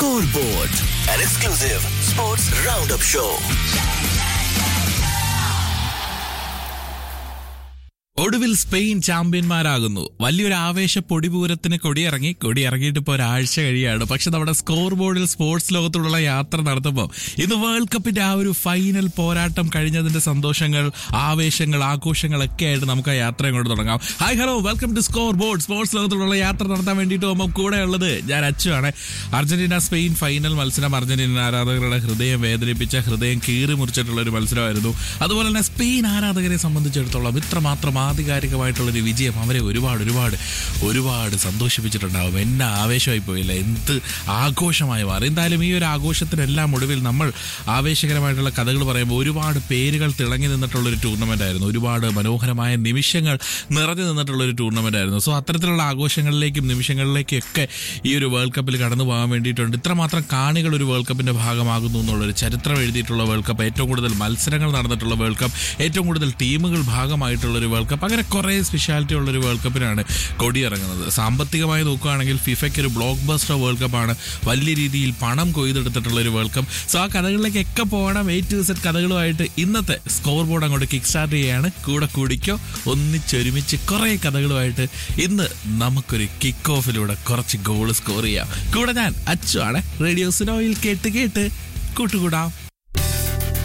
Scoreboard, an exclusive sports roundup show. ഒടുവിൽ Spain ചാമ്പ്യന്മാരാകുന്നു. വലിയൊരു ആവേശ പൊടിപൂരത്തിന് കൊടിയിറങ്ങിയിട്ട് ഇപ്പോൾ ഒരാഴ്ച കഴിയാണ്. പക്ഷെ നമ്മുടെ സ്കോർ ബോർഡിൽ സ്പോർട്സ് ലോകത്തോടുള്ള യാത്ര നടത്തുമ്പോൾ ഇന്ന് വേൾഡ് കപ്പിന്റെ ആ ഒരു ഫൈനൽ പോരാട്ടം കഴിഞ്ഞതിന്റെ സന്തോഷങ്ങൾ, ആവേശങ്ങൾ, ആഘോഷങ്ങളൊക്കെ ആയിട്ട് നമുക്ക് ആ യാത്ര ഇങ്ങോട്ട് തുടങ്ങാം. Hi hello, welcome to score board. Sports ലോകത്തോടുള്ള യാത്ര നടത്താൻ വേണ്ടിയിട്ട് പോകുമ്പോൾ കൂടെ ഉള്ളത് ഞാൻ അച്ചുവാണ്. അർജന്റീന സ്പെയിൻ ഫൈനൽ മത്സരം അർജന്റീന ആരാധകരുടെ ഹൃദയം വേദനിപ്പിച്ച, ഹൃദയം കീറി മുറിച്ചിട്ടുള്ള ഒരു മത്സരമായിരുന്നു. അതുപോലെ തന്നെ സ്പെയിൻ ആരാധകരെ സംബന്ധിച്ചിടത്തോളം ഇത്രമാത്രം ആധികാരികമായിട്ടുള്ളൊരു വിജയം അവരെ ഒരുപാട് സന്തോഷിപ്പിച്ചിട്ടുണ്ടാവും. എന്നാ ആവേശമായി പോയില്ല, എന്ത് ആഘോഷമായി മാറി. എന്തായാലും ഈ ഒരു ആഘോഷത്തിനെല്ലാം ഒടുവിൽ നമ്മൾ ആവേശകരമായിട്ടുള്ള കഥകൾ പറയുമ്പോൾ ഒരുപാട് പേരുകൾ തിളങ്ങി നിന്നിട്ടുള്ളൊരു ടൂർണമെന്റ് ആയിരുന്നു. ഒരുപാട് മനോഹരമായ നിമിഷങ്ങൾ നിറഞ്ഞു നിന്നിട്ടുള്ളൊരു ടൂർണമെന്റ് ആയിരുന്നു. സോ അത്തരത്തിലുള്ള ആഘോഷങ്ങളിലേക്കും നിമിഷങ്ങളിലേക്കും ഒക്കെ ഈ ഒരു വേൾഡ് കപ്പിൽ കടന്നു പോകാൻ വേണ്ടിയിട്ടുണ്ട്. ഇത്രമാത്രം കാണികൾ ഒരു വേൾഡ് കപ്പിന്റെ ഭാഗമാകുന്നു എന്നുള്ളൊരു ചരിത്രം എഴുതിയിട്ടുള്ള വേൾഡ് കപ്പ്, ഏറ്റവും കൂടുതൽ മത്സരങ്ങൾ നടന്നിട്ടുള്ള വേൾഡ് കപ്പ്, ഏറ്റവും കൂടുതൽ ടീമുകൾ ഭാഗമായിട്ടുള്ളൊരു വേൾഡ് കപ്പ്, അങ്ങനെ കുറേ സ്പെഷ്യാലിറ്റി ഉള്ളൊരു വേൾഡ് കപ്പിനാണ് കൊടിയിറങ്ങുന്നത്. സാമ്പത്തികമായി നോക്കുകയാണെങ്കിൽ ഫിഫയ്ക്ക് ഒരു ബ്ലോക്ക് ബസ്റ്റർ വേൾഡ് കപ്പാണ്. വലിയ രീതിയിൽ പണം കൊയ്തെടുത്തിട്ടുള്ളൊരു വേൾഡ് കപ്പ്. സോ ആ കഥകളിലേക്കൊക്കെ പോകണം. A to Z കഥകളുമായിട്ട് ഇന്നത്തെ സ്കോർ ബോർഡ് അങ്ങോട്ട് കിക്ക് സ്റ്റാർട്ട് ചെയ്യാണ്. കൂടെ കൂടിക്കോ, ഒന്നിച്ചൊരുമിച്ച് കുറേ കഥകളുമായിട്ട് ഇന്ന് നമുക്കൊരു കിക്ക് ഓഫിലൂടെ കുറച്ച് ഗോൾ സ്കോർ ചെയ്യാം. കൂടെ ഞാൻ അച്ചു ആണ്. റേഡിയോ സുനോയിൽ കേട്ട് കൂട്ടുകൂടാം.